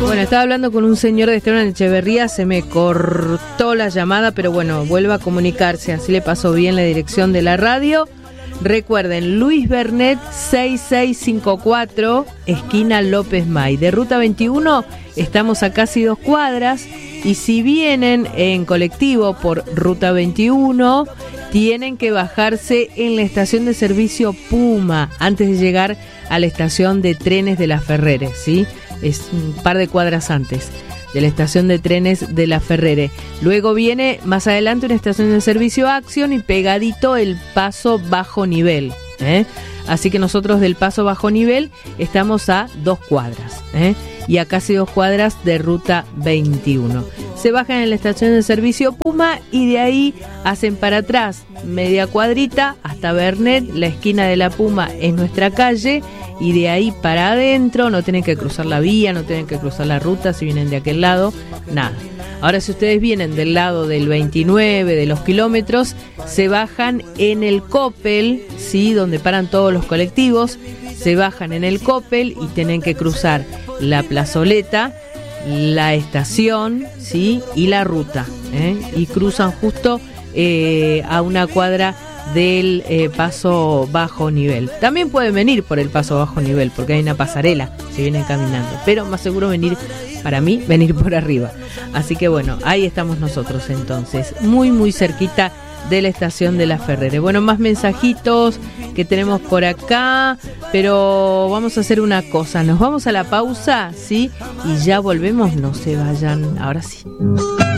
Bueno, estaba hablando con un señor de Esteban Echeverría, se me cortó la llamada, pero bueno, vuelva a comunicarse, así le pasó bien la dirección de la radio. Recuerden, Luis Bernet 6654, esquina López May. De Ruta 21 estamos a casi 2 cuadras y si vienen en colectivo por Ruta 21, tienen que bajarse en la estación de servicio Puma antes de llegar a la estación de trenes de Las Ferreres, ¿sí? Es un par de cuadras antes de la estación de trenes de La Ferrere. Luego viene más adelante una estación de servicio Acción y pegadito el Paso Bajo Nivel, Así que nosotros del Paso Bajo Nivel estamos a 2 cuadras, y a casi 2 cuadras de Ruta 21. Se bajan en la estación de servicio Puma y de ahí hacen para atrás media cuadrita hasta Bernet. La esquina de la Puma es nuestra calle y de ahí para adentro no tienen que cruzar la vía, no tienen que cruzar la ruta si vienen de aquel lado, nada. Ahora, si ustedes vienen del lado del 29, de los kilómetros, se bajan en el Coppel, ¿sí? Donde paran todos los colectivos, se bajan en el Coppel y tienen que cruzar la plazoleta, la estación, ¿sí? Y la ruta, y cruzan justo a una cuadra del Paso Bajo Nivel. También pueden venir por el Paso Bajo Nivel porque hay una pasarela, se vienen caminando, pero más seguro venir por arriba. Así que bueno, ahí estamos nosotros entonces, muy muy cerquita de la estación de La Ferrere. Bueno, más mensajitos que tenemos por acá, pero vamos a hacer una cosa, nos vamos a la pausa, ¿sí? Y ya volvemos, no se vayan, ahora sí.